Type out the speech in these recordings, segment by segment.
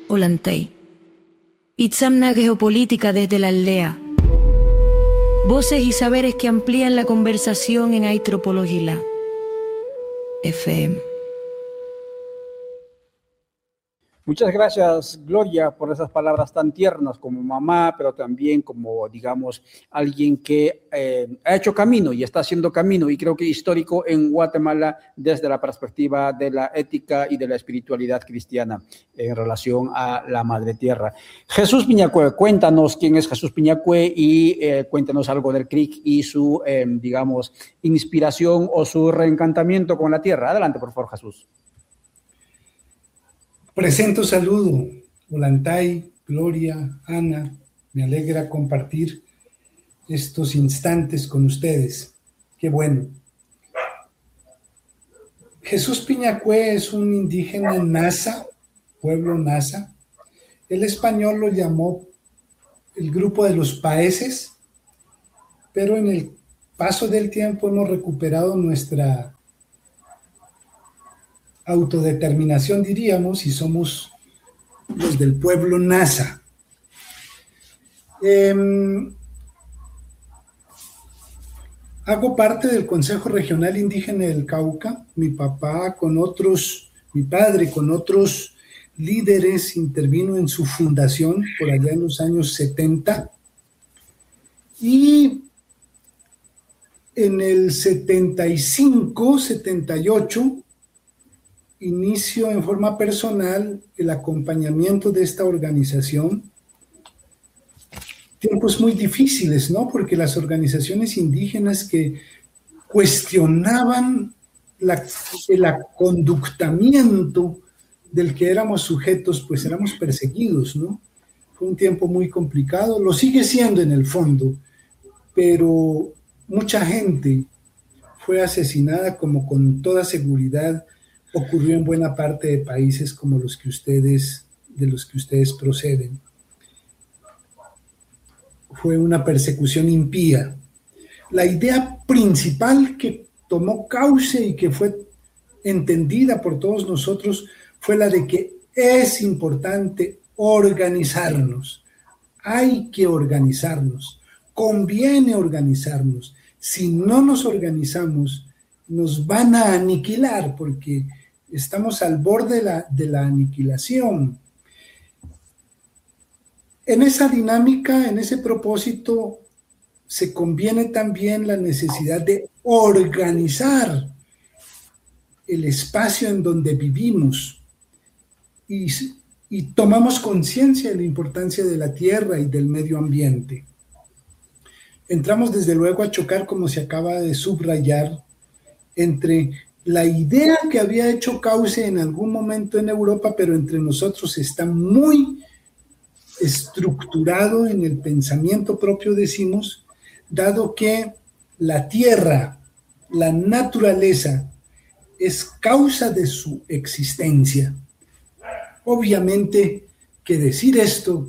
Ollantay. Itzamna geopolítica desde la aldea. Voces y saberes que amplían la conversación en Aitropologila FM. Muchas gracias, Gloria, por esas palabras tan tiernas como mamá, pero también como, digamos, alguien que ha hecho camino y está haciendo camino, y creo que histórico en Guatemala desde la perspectiva de la ética y de la espiritualidad cristiana en relación a la Madre Tierra. Jesús Piñacue, cuéntanos quién es Jesús Piñacue y cuéntanos algo del CRIC y su, digamos, inspiración o su reencantamiento con la tierra. Adelante, por favor, Jesús. Presento saludo, Ollantay, Gloria, Ana, me alegra compartir estos instantes con ustedes. Qué bueno. Jesús Piñacue es un indígena Nasa, pueblo Nasa. El español lo llamó el grupo de los paeses, pero en el paso del tiempo hemos recuperado nuestra autodeterminación, diríamos, y somos los del pueblo Nasa. Hago parte del Consejo Regional Indígena del Cauca. Mi padre con otros líderes intervino en su fundación por allá en los años 70. Y en el 75, 78, inicio en forma personal el acompañamiento de esta organización. Tiempos muy difíciles, ¿no? Porque las organizaciones indígenas que cuestionaban el aconductamiento del que éramos sujetos, pues éramos perseguidos, ¿no? Fue un tiempo muy complicado, lo sigue siendo en el fondo, pero mucha gente fue asesinada, como con toda seguridad ocurrió en buena parte de países como de los que ustedes proceden. Fue una persecución impía. La idea principal que tomó cauce y que fue entendida por todos nosotros fue la de que es importante organizarnos. Hay que organizarnos. Conviene organizarnos. Si no nos organizamos, nos van a aniquilar porque estamos al borde de la aniquilación. En esa dinámica, en ese propósito, se conviene también la necesidad de organizar el espacio en donde vivimos y tomamos conciencia de la importancia de la tierra y del medio ambiente. Entramos desde luego a chocar, como se acaba de subrayar, entre la idea que había hecho cauce en algún momento en Europa, pero entre nosotros está muy estructurado en el pensamiento propio, decimos, dado que la tierra, la naturaleza, es causa de su existencia. Obviamente que decir esto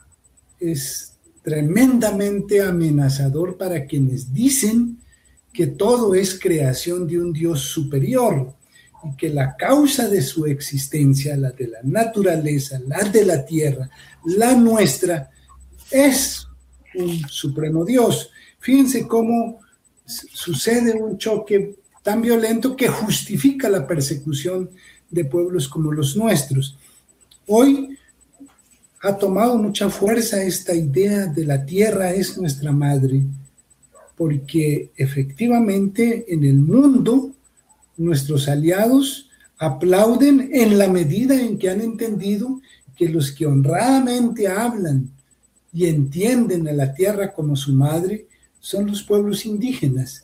es tremendamente amenazador para quienes dicen que todo es creación de un Dios superior y que la causa de su existencia, la de la naturaleza, la de la tierra, la nuestra, es un supremo Dios. Fíjense cómo sucede un choque tan violento que justifica la persecución de pueblos como los nuestros. Hoy ha tomado mucha fuerza esta idea de la tierra es nuestra madre, porque efectivamente en el mundo nuestros aliados aplauden en la medida en que han entendido que los que honradamente hablan y entienden a la tierra como su madre son los pueblos indígenas.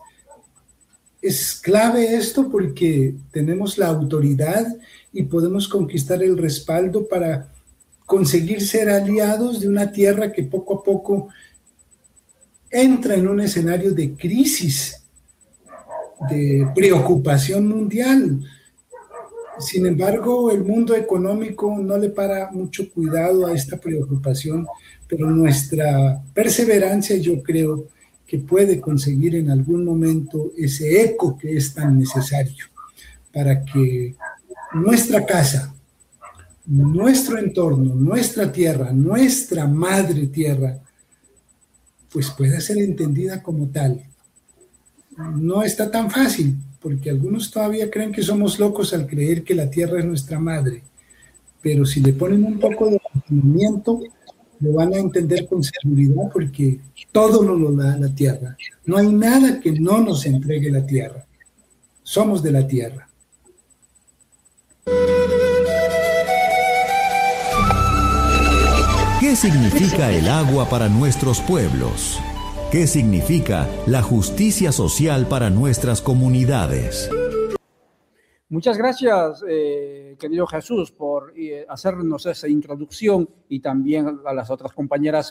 Es clave esto porque tenemos la autoridad y podemos conquistar el respaldo para conseguir ser aliados de una tierra que poco a poco entra en un escenario de crisis, de preocupación mundial. Sin embargo, el mundo económico no le para mucho cuidado a esta preocupación, pero nuestra perseverancia, yo creo, que puede conseguir en algún momento ese eco que es tan necesario para que nuestra casa, nuestro entorno, nuestra tierra, nuestra madre tierra, pues pueda ser entendida como tal. No está tan fácil, porque algunos todavía creen que somos locos al creer que la tierra es nuestra madre, pero si le ponen un poco de entendimiento, lo van a entender con seguridad, porque todo nos lo da la tierra. No hay nada que no nos entregue la tierra. Somos de la tierra. ¿Qué significa el agua para nuestros pueblos? ¿Qué significa la justicia social para nuestras comunidades? Muchas gracias, querido Jesús, por hacernos esa introducción, y también a las otras compañeras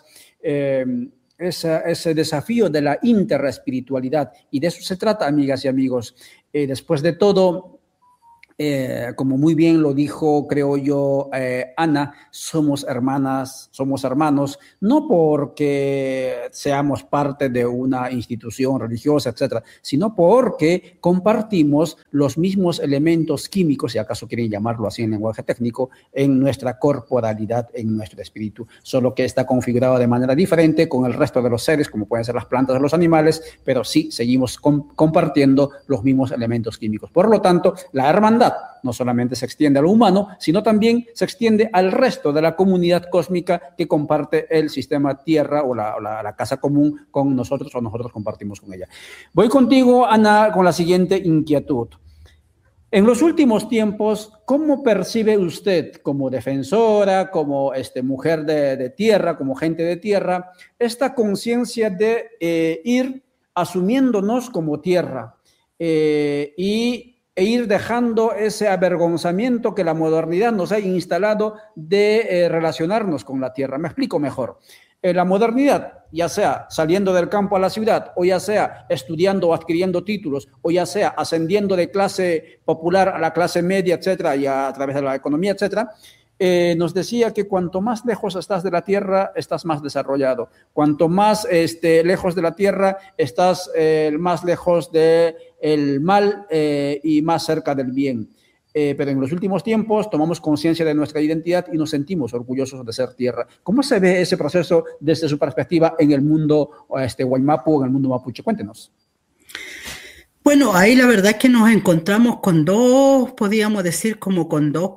ese desafío de la interespiritualidad. Y de eso se trata, amigas y amigos. Después de todo, como muy bien lo dijo, creo yo, Ana, somos hermanas, somos hermanos, no porque seamos parte de una institución religiosa, etcétera, sino porque compartimos los mismos elementos químicos, si acaso quieren llamarlo así en lenguaje técnico, en nuestra corporalidad, en nuestro espíritu, solo que está configurado de manera diferente con el resto de los seres, como pueden ser las plantas o los animales, pero sí seguimos compartiendo los mismos elementos químicos. Por lo tanto, la hermandad no solamente se extiende a lo humano, sino también se extiende al resto de la comunidad cósmica que comparte el sistema Tierra o la casa común con nosotros, o nosotros compartimos con ella. Voy contigo, Ana, con la siguiente inquietud. En los últimos tiempos, ¿cómo percibe usted, como defensora, como mujer de tierra, como gente de tierra, esta conciencia de ir asumiéndonos como tierra e ir dejando ese avergonzamiento que la modernidad nos ha instalado de relacionarnos con la tierra? Me explico mejor. La modernidad, ya sea saliendo del campo a la ciudad, o ya sea estudiando o adquiriendo títulos, o ya sea ascendiendo de clase popular a la clase media, etcétera, y a través de la economía, etcétera, nos decía que cuanto más lejos estás de la tierra, estás más desarrollado. Cuanto más lejos de la tierra, estás más lejos del mal y más cerca del bien. Pero en los últimos tiempos tomamos conciencia de nuestra identidad y nos sentimos orgullosos de ser tierra. ¿Cómo se ve ese proceso desde su perspectiva en el mundo Waymapu, en el mundo mapuche? Cuéntenos. Bueno, ahí la verdad es que nos encontramos con dos, podríamos decir, como con dos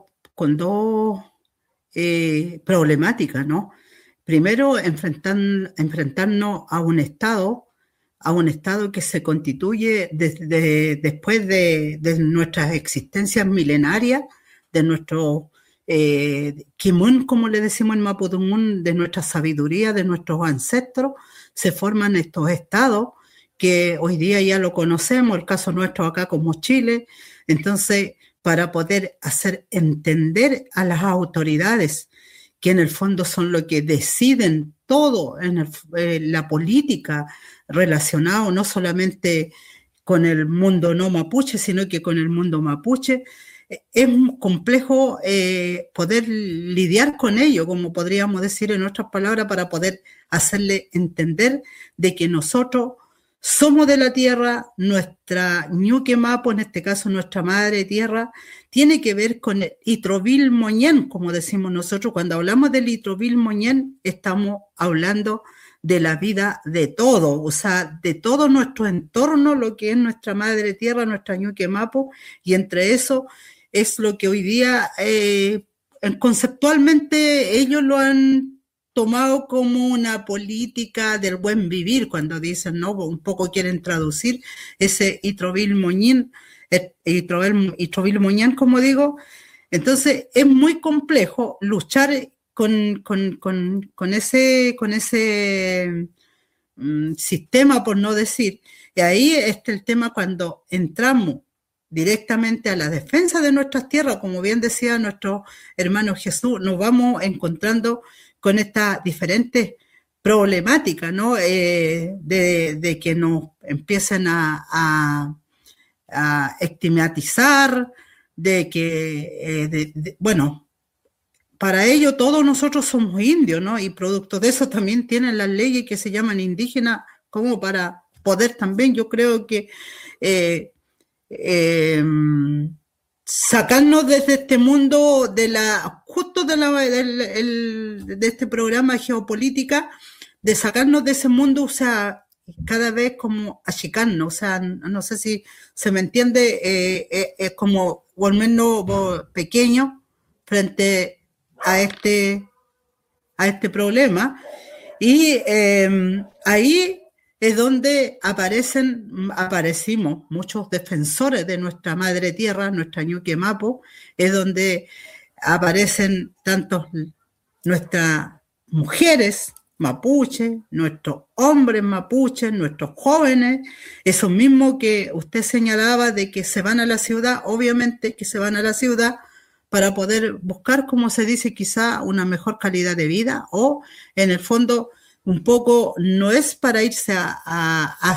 problemáticas, ¿no? Primero, enfrentarnos a un Estado que se constituye después de nuestras existencias milenarias, de nuestro Kimun, como le decimos en Mapudungun, de nuestra sabiduría, de nuestros ancestros. Se forman estos estados que hoy día ya lo conocemos, el caso nuestro acá como Chile. Entonces, para poder hacer entender a las autoridades, que en el fondo son los que deciden todo en la política relacionado no solamente con el mundo no mapuche, sino que con el mundo mapuche, es complejo poder lidiar con ello, como podríamos decir en otras palabras, para poder hacerle entender de que nosotros somos de la tierra, nuestra Ñuque Mapu, en este caso nuestra madre tierra, tiene que ver con el Itrovil Moñén, como decimos nosotros. Cuando hablamos del Itrovil Moñén, estamos hablando de la vida de todo, o sea, de todo nuestro entorno, lo que es nuestra madre tierra, nuestra Ñuque Mapu, y entre eso es lo que hoy día conceptualmente ellos lo han tomado como una política del buen vivir, cuando dicen, no, un poco quieren traducir ese Itrovil Moñén, como digo. Entonces es muy complejo luchar con ese sistema, por no decir. Y ahí está el tema cuando entramos directamente a la defensa de nuestras tierras, como bien decía nuestro hermano Jesús, nos vamos encontrando con estas diferentes problemáticas, ¿no? De que nos empiecen a estigmatizar, de que, bueno, para ello todos nosotros somos indios, ¿no? Y producto de eso también tienen las leyes que se llaman indígenas, como para poder también, yo creo que sacarnos desde este mundo de este programa geopolítica, de sacarnos de ese mundo, o sea, cada vez como achicarnos, o sea, no sé si se me entiende, es como volvernos pequeños frente a este problema. Y ahí es donde aparecimos muchos defensores de nuestra madre tierra, nuestra Ñuque Mapu, es donde aparecen tantos nuestras mujeres mapuche, nuestros hombres mapuches, nuestros jóvenes, esos mismos que usted señalaba de que se van a la ciudad, obviamente que se van a la ciudad para poder buscar, como se dice, quizá una mejor calidad de vida, o en el fondo un poco no es para irse a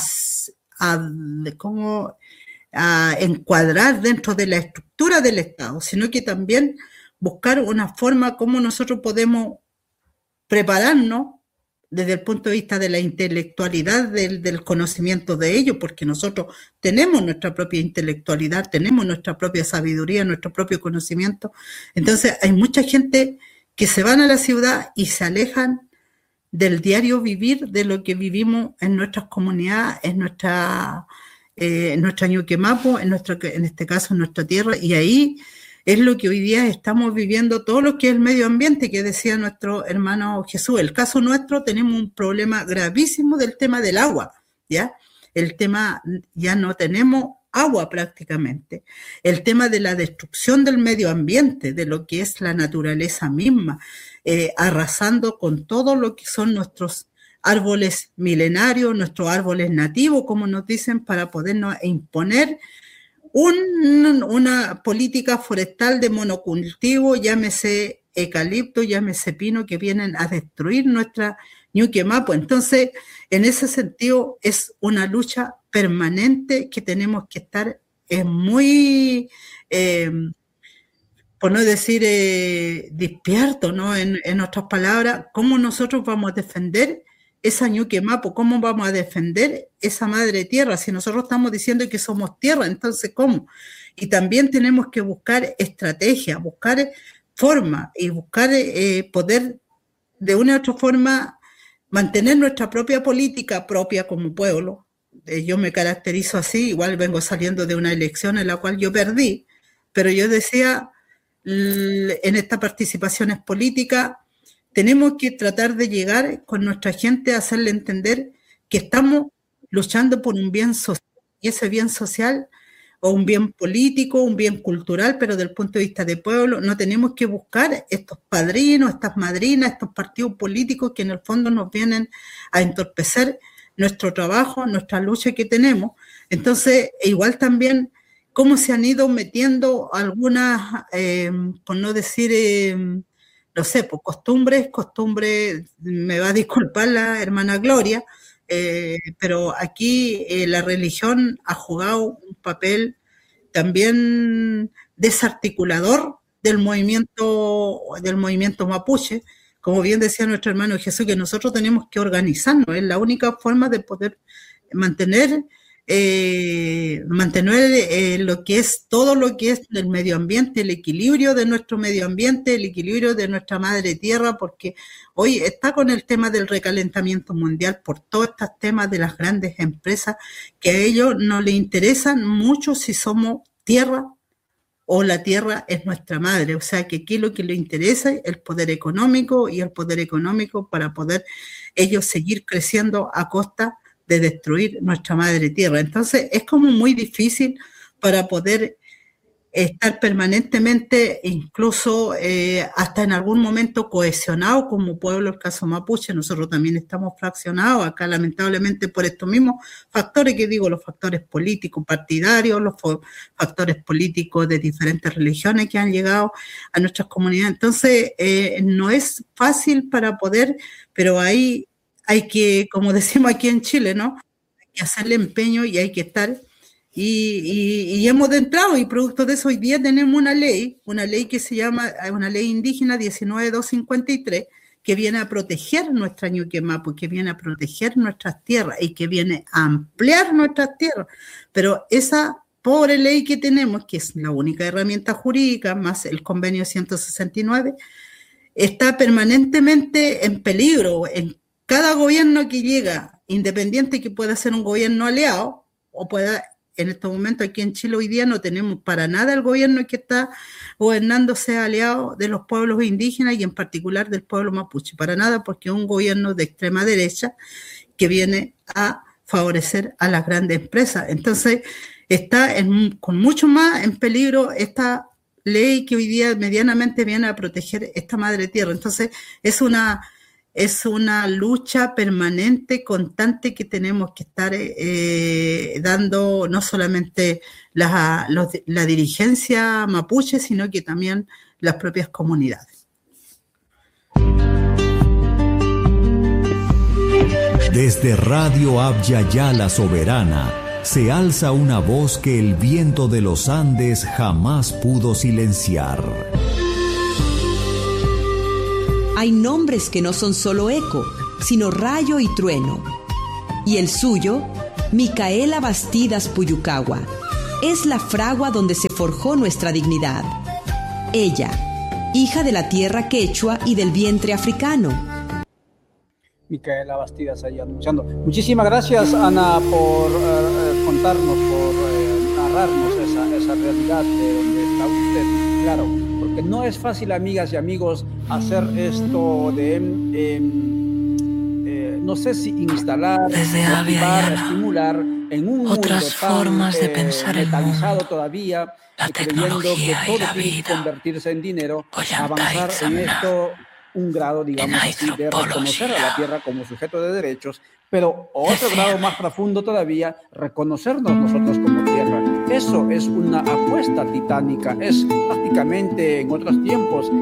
encuadrar dentro de la estructura del Estado, sino que también buscar una forma como nosotros podemos prepararnos desde el punto de vista de la intelectualidad, del conocimiento de ellos, porque nosotros tenemos nuestra propia intelectualidad, tenemos nuestra propia sabiduría, nuestro propio conocimiento. Entonces hay mucha gente que se van a la ciudad y se alejan del diario vivir, de lo que vivimos en nuestras comunidades, en nuestra Ñuque Mapu, en este caso en nuestra tierra, y ahí es lo que hoy día estamos viviendo, todo lo que es el medio ambiente, que decía nuestro hermano Jesús. El caso nuestro, tenemos un problema gravísimo del tema del agua, ¿ya? El tema, ya no tenemos agua prácticamente. El tema de la destrucción del medio ambiente, de lo que es la naturaleza misma, arrasando con todo lo que son nuestros árboles milenarios, nuestros árboles nativos, como nos dicen, para podernos imponer una política forestal de monocultivo, llámese eucalipto, llámese pino, que vienen a destruir nuestra Ñuque Mapu. Entonces, en ese sentido, es una lucha permanente que tenemos que estar muy, por no decir despierto, ¿no? En otras palabras, ¿cómo nosotros vamos a defender esa Ñuque Mapu? ¿Cómo vamos a defender esa madre tierra? Si nosotros estamos diciendo que somos tierra, entonces ¿cómo? Y también tenemos que buscar estrategia, buscar forma y buscar poder de una u otra forma mantener nuestra propia política propia como pueblo. Yo me caracterizo así, igual vengo saliendo de una elección en la cual yo perdí, pero yo decía, en estas participaciones políticas, tenemos que tratar de llegar con nuestra gente a hacerle entender que estamos luchando por un bien social, y ese bien social, o un bien político, un bien cultural, pero desde el punto de vista de pueblo, no tenemos que buscar estos padrinos, estas madrinas, estos partidos políticos que en el fondo nos vienen a entorpecer nuestro trabajo, nuestra lucha que tenemos. Entonces, igual también, cómo se han ido metiendo algunas, por no decir... no sé, pues costumbres, me va a disculpar la hermana Gloria, pero aquí la religión ha jugado un papel también desarticulador del movimiento mapuche. Como bien decía nuestro hermano Jesús, que nosotros tenemos que organizarnos, es la única forma de poder mantener lo que es todo lo que es del medio ambiente, el equilibrio de nuestro medio ambiente, el equilibrio de nuestra madre tierra, porque hoy está con el tema del recalentamiento mundial por todos estos temas de las grandes empresas, que a ellos no les interesan mucho si somos tierra o la tierra es nuestra madre. O sea que aquí lo que les interesa es el poder económico, y el poder económico para poder ellos seguir creciendo a costa de destruir nuestra madre tierra. Entonces es como muy difícil para poder estar permanentemente, incluso hasta en algún momento cohesionado como pueblo, el caso mapuche. Nosotros también estamos fraccionados acá, lamentablemente, por estos mismos factores que digo, los factores políticos partidarios, los factores políticos de diferentes religiones que han llegado a nuestras comunidades. Entonces no es fácil para poder, pero ahí hay que, como decimos aquí en Chile, ¿no? Hay que hacerle empeño y hay que estar. Y hemos entrado, y producto de eso hoy día tenemos una ley que se llama, una ley indígena 19253, que viene a proteger nuestra Ñuque Mapu, que viene a proteger nuestras tierras y que viene a ampliar nuestras tierras. Pero esa pobre ley que tenemos, que es la única herramienta jurídica, más el convenio 169, está permanentemente en peligro. En cada gobierno que llega, independiente que pueda ser un gobierno aliado, o pueda, en estos momentos aquí en Chile hoy día no tenemos para nada el gobierno que está gobernando sea aliado de los pueblos indígenas y en particular del pueblo mapuche, para nada, porque es un gobierno de extrema derecha que viene a favorecer a las grandes empresas. Entonces está con mucho más en peligro esta ley que hoy día medianamente viene a proteger esta madre tierra. Entonces es una lucha permanente, constante, que tenemos que estar dando no solamente la dirigencia mapuche, sino que también las propias comunidades. Desde Radio Abya Yala Soberana se alza una voz que el viento de los Andes jamás pudo silenciar. Hay nombres que no son solo eco, sino rayo y trueno. Y el suyo, Micaela Bastidas Puyucagua, es la fragua donde se forjó nuestra dignidad. Ella, hija de la tierra quechua y del vientre africano. Micaela Bastidas ahí anunciando. Muchísimas gracias, Ana, por contarnos, por narrarnos esa realidad de donde está usted. Claro, porque no es fácil, amigas y amigos, hacer esto de, no sé si instalar, motivar, estimular en un otras mundo tan, formas de pensar el metalizado mundo, todavía, la creyendo que tecnología y todo la tiene que vida. convertirse en dinero, Ollanta avanzar en Itzamna. esto un grado, digamos así, de reconocer a la tierra como sujeto de derechos, pero otro grado más profundo todavía, reconocernos nosotros como tierra. Eso es una apuesta titánica, es prácticamente en otros tiempos.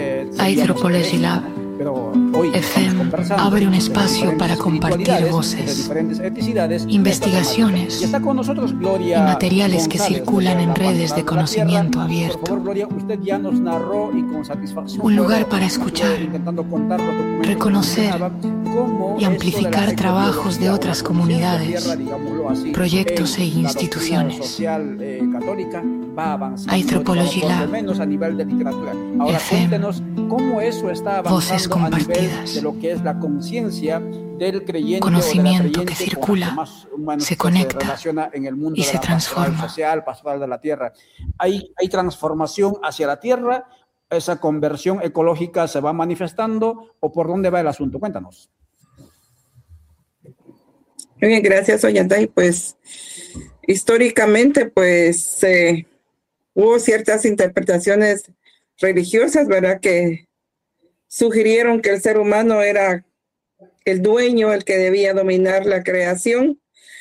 Pero hoy FM abre un espacio para compartir voces, diferentes etnicidades, investigaciones y está con nosotros Gloria y materiales González, que circulan en redes de conocimiento Por abierto. favor, Gloria, usted ya nos narró y con satisfacción Un lugar para escuchar, intentando contar los documentos reconocer cómo y amplificar trabajos de otras comunidades, proyectos e instituciones. social católica va avanzando, Aitropología, por lo menos a nivel de literatura. Ahora FM, cuéntenos cómo eso está voces avanzando a nivel compartidas, de lo que es la conciencia del creyente, conocimiento o de la que creyente, circula, con los más humanos se que conecta relaciona en el mundo y de se la pastoral transforma. social, pastoral de la tierra. Hay transformación hacia la tierra, esa conversión ecológica se va manifestando, o por dónde va el asunto. Cuéntanos. Muy bien, gracias, Ollanta. Y pues históricamente pues hubo ciertas interpretaciones religiosas, ¿verdad?, que sugirieron que el ser humano era el dueño, el que debía dominar la creación.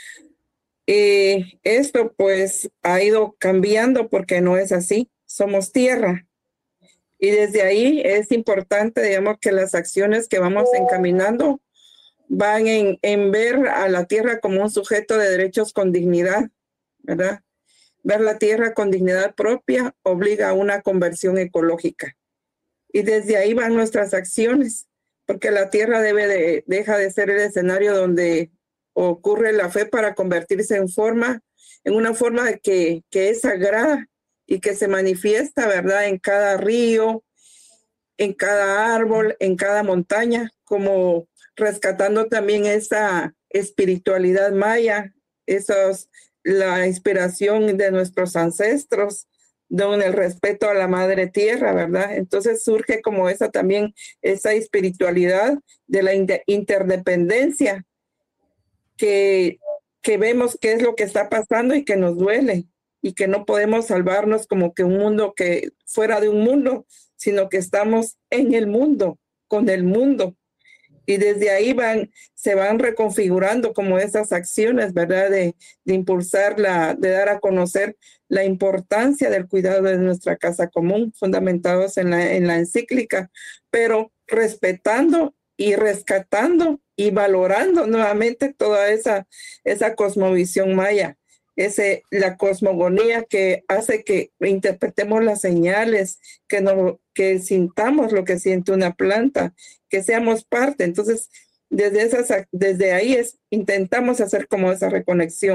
Y esto pues ha ido cambiando porque no es así. Somos tierra. Y desde ahí es importante, digamos, que las acciones que vamos encaminando van en ver a la tierra como un sujeto de derechos con dignidad, ¿verdad? Ver la tierra con dignidad propia obliga a una conversión ecológica. Y desde ahí van nuestras acciones, porque la tierra deja de ser el escenario donde ocurre la fe para convertirse en una forma de que es sagrada y que se manifiesta, ¿verdad?, en cada río, en cada árbol, en cada montaña, como rescatando también esa espiritualidad maya, la inspiración de nuestros ancestros, con el respeto a la madre tierra, ¿verdad? Entonces surge como esa espiritualidad de la interdependencia que vemos qué es lo que está pasando y que nos duele, y que no podemos salvarnos como que un mundo que fuera de un mundo, sino que estamos en el mundo, con el mundo. Y desde ahí se van reconfigurando como esas acciones, ¿verdad?, de impulsar, de dar a conocer la importancia del cuidado de nuestra casa común, fundamentados en la encíclica, pero respetando y rescatando y valorando nuevamente toda esa cosmovisión maya, la cosmogonía que hace que interpretemos las señales, que sintamos lo que siente una planta, que seamos parte. Entonces, desde ahí intentamos hacer como esa reconexión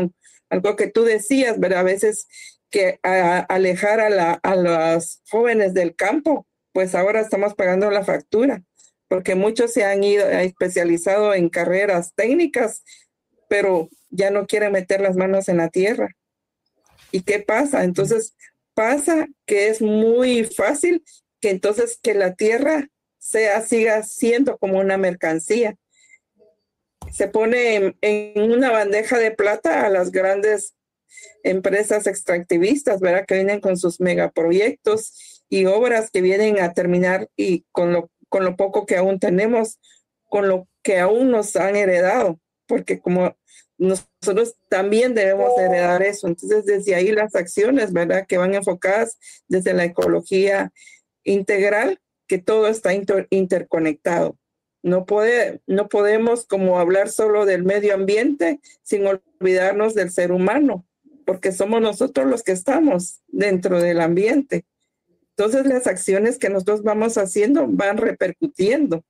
algo que tú decías, ¿verdad? A veces que alejar a los jóvenes del campo, pues ahora estamos pagando la factura, porque muchos se han ido especializado en carreras técnicas, pero ya no quieren meter las manos en la tierra. ¿Y qué pasa? Entonces pasa que es muy fácil que entonces que la tierra siga siendo como una mercancía. Se pone en una bandeja de plata a las grandes empresas extractivistas, ¿verdad? Que vienen con sus megaproyectos y obras que vienen a terminar y con lo poco que aún tenemos, con lo que aún nos han heredado, porque como nosotros también debemos heredar eso. Entonces, desde ahí las acciones, ¿verdad? Que van enfocadas desde la ecología integral, que todo está interconectado. No podemos como hablar solo del medio ambiente sin olvidarnos del ser humano, porque somos nosotros los que estamos dentro del ambiente. Entonces, las acciones que nosotros vamos haciendo van repercutiendo.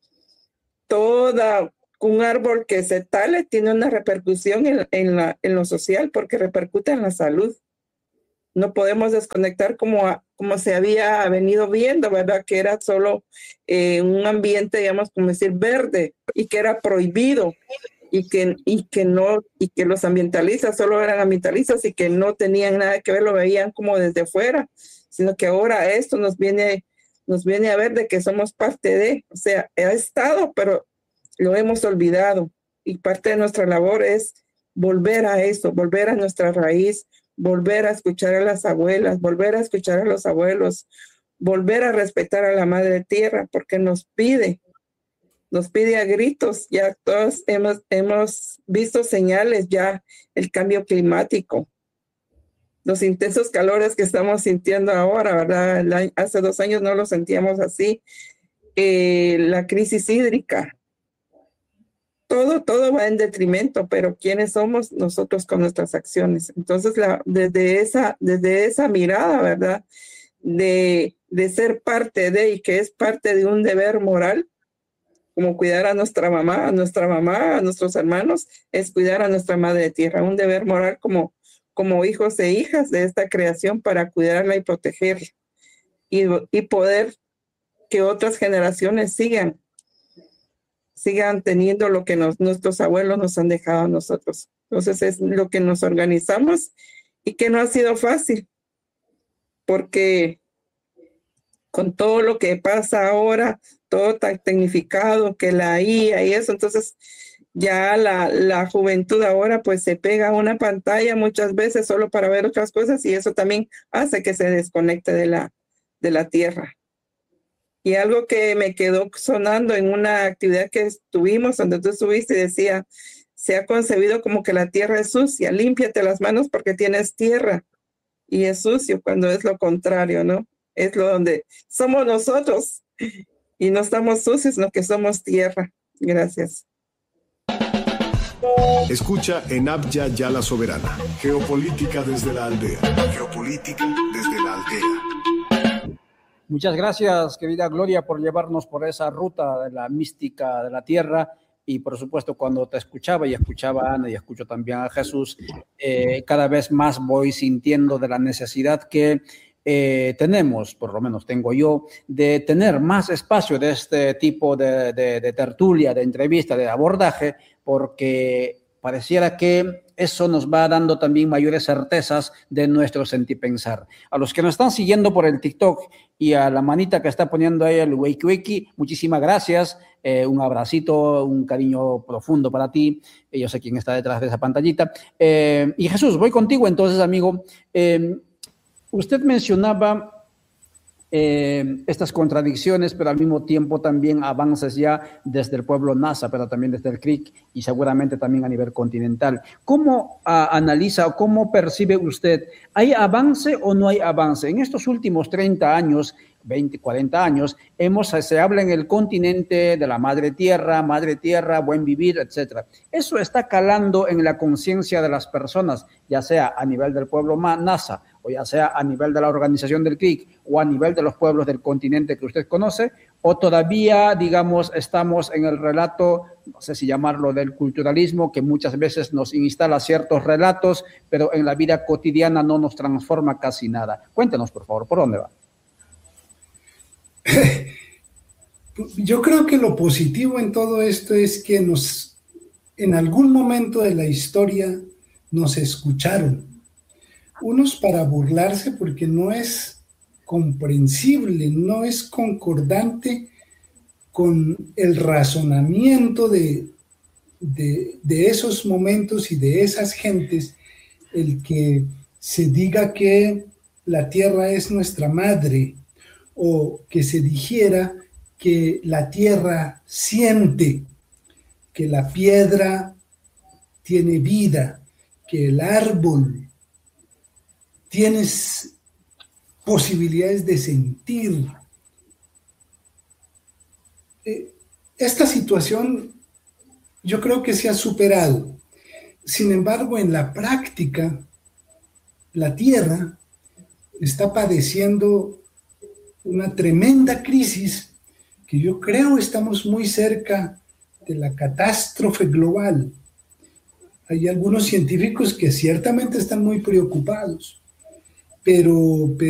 Un árbol que se tale tiene una repercusión en lo social porque repercute en la salud. No podemos desconectar como se había venido viendo, ¿verdad? Que era solo un ambiente, digamos, como decir, verde y que era prohibido y que los ambientalistas solo eran ambientalistas y que no tenían nada que ver, lo veían como desde fuera, sino que ahora esto nos viene a ver de que somos parte de, o sea, ha estado, pero lo hemos olvidado y parte de nuestra labor es volver a eso, volver a nuestra raíz, volver a escuchar a las abuelas, volver a escuchar a los abuelos, volver a respetar a la madre tierra, porque nos pide a gritos. Ya todos hemos visto señales, ya el cambio climático, los intensos calores que estamos sintiendo ahora, ¿verdad? Hace 2 años no lo sentíamos así. La crisis hídrica. Todo va en detrimento, pero ¿quiénes somos nosotros con nuestras acciones? Entonces, desde esa mirada, ¿verdad? De ser parte de, y que es parte de un deber moral, como cuidar a nuestra mamá, a nuestros hermanos, es cuidar a nuestra madre tierra, un deber moral como hijos e hijas de esta creación para cuidarla y protegerla y poder que otras generaciones sigan teniendo lo que nuestros abuelos nos han dejado a nosotros. Entonces es lo que nos organizamos y que no ha sido fácil, porque con todo lo que pasa ahora, todo tan tecnificado, que la IA y eso, entonces ya la juventud ahora pues se pega a una pantalla muchas veces solo para ver otras cosas y eso también hace que se desconecte de la tierra. Y algo que me quedó sonando en una actividad que estuvimos, donde tú estuviste, y decía, se ha concebido como que la tierra es sucia, límpiate las manos porque tienes tierra. Y es sucio cuando es lo contrario, ¿no? Es lo donde somos nosotros y no estamos sucios, sino que somos tierra. Gracias. Escucha en Abya Yala Soberana. Geopolítica desde la aldea. Geopolítica desde la aldea. Muchas gracias, querida Gloria, por llevarnos por esa ruta de la mística de la tierra. Y por supuesto, cuando te escuchaba y escuchaba a Ana y escucho también a Jesús, cada vez más voy sintiendo de la necesidad que tenemos, por lo menos tengo yo, de tener más espacio de este tipo de tertulia, de entrevista, de abordaje, porque pareciera que eso nos va dando también mayores certezas de nuestro sentir pensar. A los que nos están siguiendo por el TikTok y a la manita que está poniendo ahí el wiki, muchísimas gracias. Un abracito, un cariño profundo para ti. Yo sé quién está detrás de esa pantallita. Y Jesús, voy contigo entonces, amigo. Usted mencionaba estas contradicciones, pero al mismo tiempo también avances ya desde el pueblo Nasa, pero también desde el CRIC y seguramente también a nivel continental. ¿Cómo analiza o cómo percibe usted? ¿Hay avance o no hay avance? En estos últimos 30 años, 20, 40 años, se habla en el continente de la madre tierra, buen vivir, etc. Eso está calando en la conciencia de las personas, ya sea a nivel del pueblo Nasa, o ya sea a nivel de la organización del CRIC, o a nivel de los pueblos del continente que usted conoce, o todavía, digamos, estamos en el relato no sé si llamarlo del culturalismo, que muchas veces nos instala ciertos relatos, pero en la vida cotidiana no nos transforma casi nada. Cuéntanos, por favor, ¿por dónde va? Yo creo que lo positivo en todo esto es que en algún momento de la historia nos escucharon. Unos para burlarse porque no es comprensible, no es concordante con el razonamiento de esos momentos y de esas gentes, el que se diga que la tierra es nuestra madre, o que se dijera que la tierra siente, que la piedra tiene vida, que el árbol tiene posibilidades de sentir. Esta situación yo creo que se ha superado. Sin embargo, en la práctica, la Tierra está padeciendo una tremenda crisis que yo creo estamos muy cerca de la catástrofe global. Hay algunos científicos que ciertamente están muy preocupados, pero